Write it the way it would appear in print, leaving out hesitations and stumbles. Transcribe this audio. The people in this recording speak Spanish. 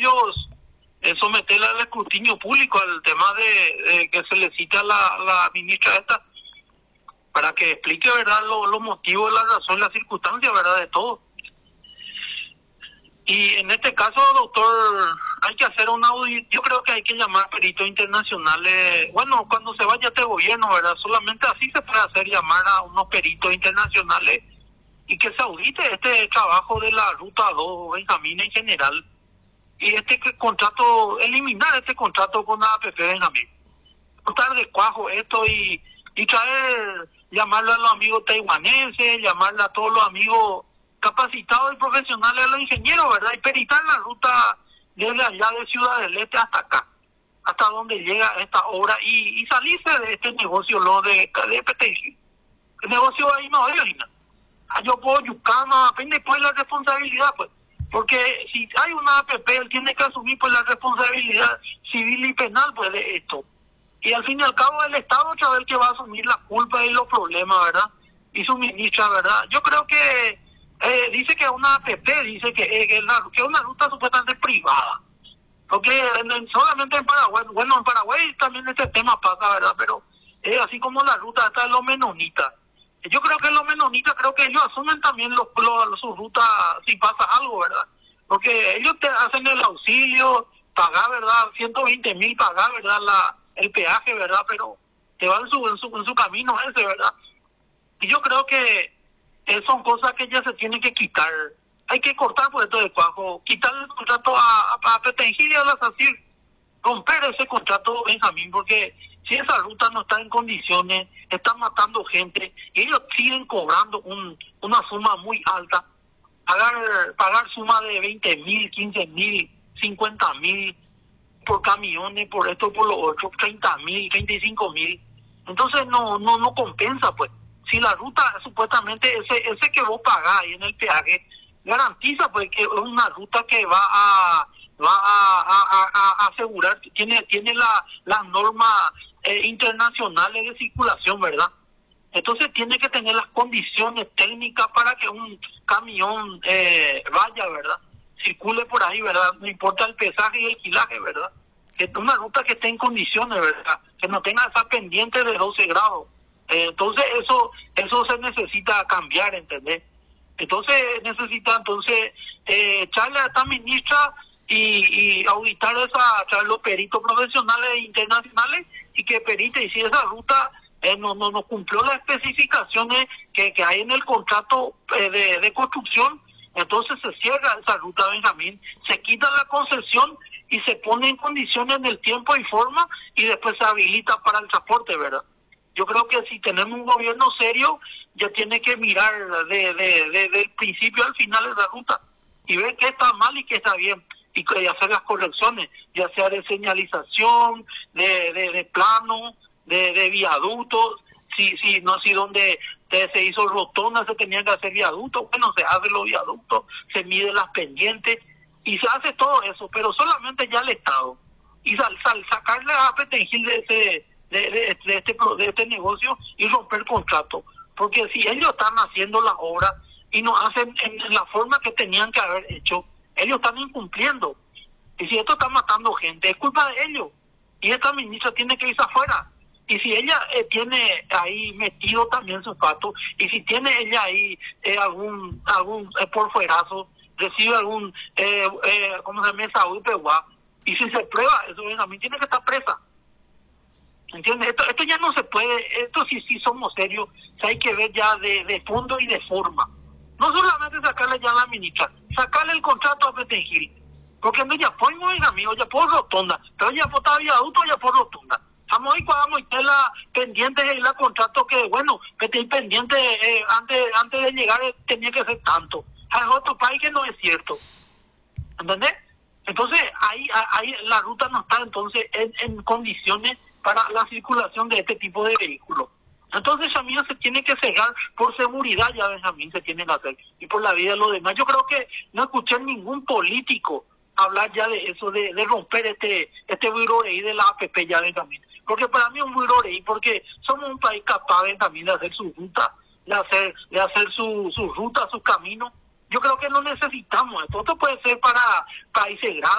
ellos someter al escrutinio público al tema de que se le cita a la ministra esta para que explique, ¿verdad?, los motivos, la razón, las circunstancias, ¿verdad?, de todo. Y en este caso, doctor, hay que hacer un audit. Yo creo que hay que llamar peritos internacionales. Bueno, cuando se vaya este gobierno, ¿verdad?, solamente así se puede hacer, llamar a unos peritos internacionales y que se audite este trabajo de la Ruta 2, Benjamín, en general. Y contrato, eliminar este contrato con la APP, Benjamín. Cortar de cuajo esto y traer, llamarle a los amigos taiwaneses, llamarle a todos los amigos capacitados y profesionales, a los ingenieros, ¿verdad? Y peritar la ruta desde allá de Ciudad del Este hasta acá, hasta donde llega esta obra y salirse de este negocio, lo de PTG. El negocio ahí no es, Lina. Yo puedo Yucama, depende pues la responsabilidad, pues. Porque si hay una APP, él tiene que asumir pues la responsabilidad civil y penal pues de esto. Y al fin y al cabo el Estado otra vez que va a asumir la culpa y los problemas, ¿verdad? Y su ministra, ¿verdad? Yo creo que dice que una APP, dice que es una ruta supuestamente privada. Porque solamente en Paraguay, bueno, en Paraguay también este tema pasa, ¿verdad? Pero así como la ruta esta de los menonitas. Yo creo que los menonitas, creo que ellos asumen también su ruta si pasa algo, ¿verdad? Porque ellos te hacen el auxilio, pagar, ¿verdad? 120,000 pagar, ¿verdad? El peaje, ¿verdad? Pero te va en su camino ese, ¿verdad? Y yo creo que son cosas que ya se tienen que quitar. Hay que cortar por esto de cuajo, quitar el contrato a Petengil y a la SACIR, romper ese contrato, Benjamín, porque si esa ruta no está en condiciones, están matando gente y ellos siguen cobrando una suma muy alta, pagar suma de 20,000, 15,000, 50,000 por camiones, por esto, por lo otro, 30,000, 35,000. Entonces no compensa, pues. Si la ruta, supuestamente, ese que vos pagás ahí en el peaje, garantiza pues que es una ruta que va a asegurar, tiene las normas internacionales de circulación, ¿verdad? Entonces tiene que tener las condiciones técnicas para que un camión vaya, ¿verdad? Circule por ahí, ¿verdad? No importa el pesaje y el kilaje, ¿verdad? Que es una ruta que esté en condiciones, ¿verdad? Que no tenga esa pendiente de 12 grados. Entonces eso se necesita cambiar, ¿entendés? Entonces necesita echarle a esta ministra y auditar traer los peritos profesionales e internacionales y que perite, y si esa ruta no cumplió las especificaciones que hay en el contrato de construcción, entonces se cierra esa ruta, Benjamín, se quita la concesión y se pone en condiciones en el tiempo y forma y después se habilita para el transporte, ¿verdad? Yo creo que si tenemos un gobierno serio, ya tiene que mirar del principio al final de la ruta y ver qué está mal y qué está bien y hacer las correcciones, ya sea de señalización, de plano, de viaductos, si donde se hizo rotonda se tenían que hacer viaductos, bueno, se hace los viaductos, se miden las pendientes y se hace todo eso, pero solamente ya el Estado. Y sacarle a Petengil de este negocio y romper el contrato, porque si ellos están haciendo la obra y no hacen en la forma que tenían que haber hecho, ellos están incumpliendo, y si esto está matando gente es culpa de ellos, y esta ministra tiene que irse afuera, y si ella tiene ahí metido también su pato, y si tiene ella ahí algún por fuerazo, recibe algún ¿cómo se llama? Saúl Peguá, y si se prueba eso, también tiene que estar presa. ¿Entiendes? Esto ya no se puede, esto sí somos serios, hay que ver ya de fondo y de forma. No solamente sacarle ya a la ministra, sacarle el contrato a Petengil, porque no ya por amigo, ya por rotonda, pero ya por viaducto, ya por rotonda. Vamos a tener la pendiente y la contrato que, bueno, que esté pendiente antes de llegar tenía que ser tanto. Hay otro país que no es cierto. ¿Entendés? Entonces, ahí la ruta no está entonces en condiciones para la circulación de este tipo de vehículos. Entonces, amigo, se tiene que cegar por seguridad, ya Benjamín, se tiene que hacer, y por la vida de los demás. Yo creo que no escuché ningún político hablar ya de eso, de romper este buroreí de la APP ya, Benjamín. Porque para mí es un buroreí, porque somos un país capaz, Benjamín, de hacer su ruta, de hacer su ruta, sus caminos. Yo creo que no necesitamos esto. Esto puede ser para países grandes.